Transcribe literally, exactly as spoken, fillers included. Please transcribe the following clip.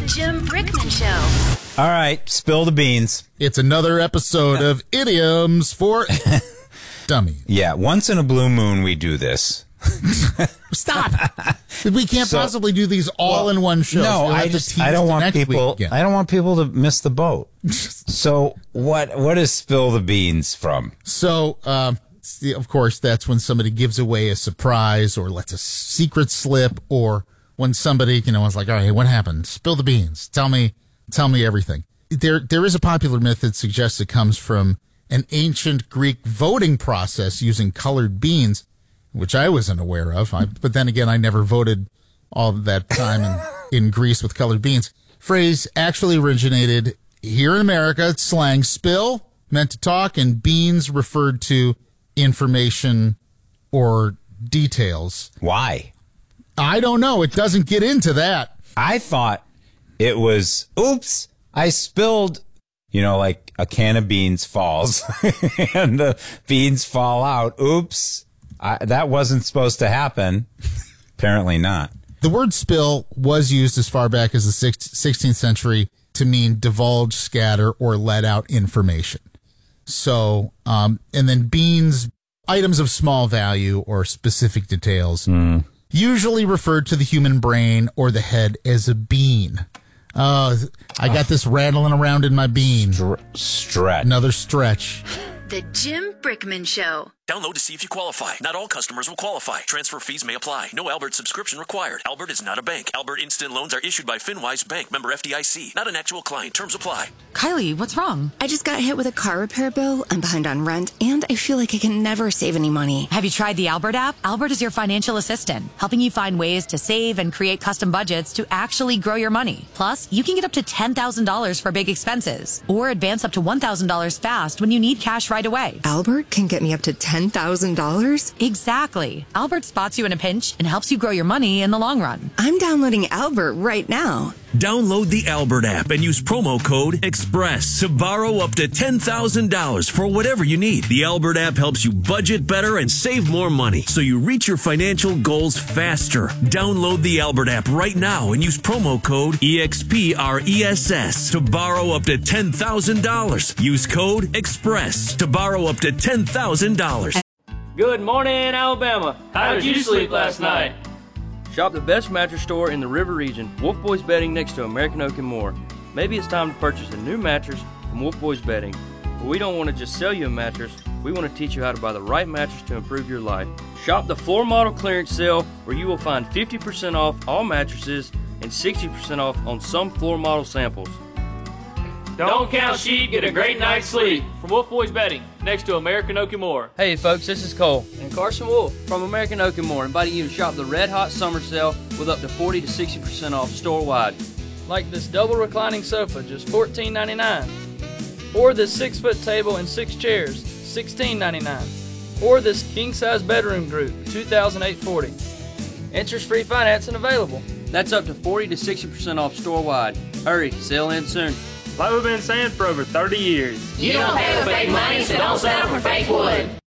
Jim Brickman Show. All right, spill the beans. It's another episode of Idioms for Dummies. Yeah, once in a blue moon we do this. Stop. We can't So- possibly do these all Well, in one show. No, So we'll I have to just tease I don't to want next people week again. I don't want people to miss the boat. So what what is spill the beans from? So, um, see, of course, that's when somebody gives away a surprise or lets a secret slip, or when somebody, you know, is like, all right, what happened? Spill the beans. Tell me, tell me everything. There, there is a popular myth that suggests it comes from an ancient Greek voting process using colored beans, which I wasn't aware of. I, but then again, I never voted all that time in, in Greece with colored beans. Phrase actually originated here in America. It's slang. Spill meant to talk, and beans referred to information or details. Why? I don't know. It doesn't get into that. I thought it was, oops, I spilled, you know, like a can of beans falls and the beans fall out. Oops, I, that wasn't supposed to happen. Apparently not. The word spill was used as far back as the sixteenth century to mean divulge, scatter, or let out information. So, um, and then beans, items of small value or specific details, Mm. usually referred to the human brain or the head as a bean. Uh, I got this rattling around in my bean. Str- stretch. Another stretch. The Jim Brickman Show. Download to see if you qualify. Not all customers will qualify. Transfer fees may apply. No Albert subscription required. Albert is not a bank. Albert Instant Loans are issued by FinWise Bank, member F D I C. Not an actual client. Terms apply. Kylie, what's wrong? I just got hit with a car repair bill. I'm behind on rent, and I feel like I can never save any money. Have you tried the Albert app? Albert is your financial assistant, helping you find ways to save and create custom budgets to actually grow your money. Plus, you can get up to ten thousand dollars for big expenses, or advance up to one thousand dollars fast when you need cash right away. Albert can get me up to ten thousand dollars? Exactly. Albert spots you in a pinch and helps you grow your money in the long run. I'm downloading Albert right now. Download the Albert app and use promo code EXPRESS to borrow up to ten thousand dollars for whatever you need. The Albert app helps you budget better and save more money so you reach your financial goals faster. Download the Albert app right now and use promo code EXPRESS to borrow up to ten thousand dollars. Use code EXPRESS to borrow up to ten thousand dollars. Good morning, Alabama. How did you sleep last night? Shop the best mattress store in the River region, Wolf Boys Bedding next to American Oak and more. Maybe it's time to purchase a new mattress from Wolf Boys Bedding. But we don't want to just sell you a mattress. We want to teach you how to buy the right mattress to improve your life. Shop the floor model clearance sale where you will find fifty percent off all mattresses and sixty percent off on some floor model samples. Don't count sheep, get a great night's sleep. From Wolf Boys Bedding, next to American Oak and More. Hey folks, this is Cole and Carson Wolf from American Oak and More, inviting you to shop the Red Hot Summer Sale with up to forty to sixty percent off store-wide. Like this double reclining sofa, just fourteen ninety-nine. Or this six-foot table and six chairs, sixteen ninety-nine. Or this king-size bedroom group, two thousand eight hundred forty dollars. Interest-free financing available. That's up to forty to sixty percent off store-wide. Hurry, sale ends soon. Like we've been saying for over thirty years. You don't pay with fake money, so don't settle for fake wood.